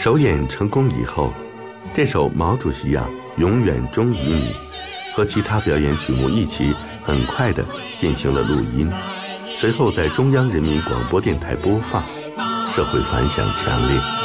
首演成功以后，这首《毛主席呀，永远忠于你》和其他表演曲目一起，很快地进行了录音，随后在中央人民广播电台播放，社会反响强烈。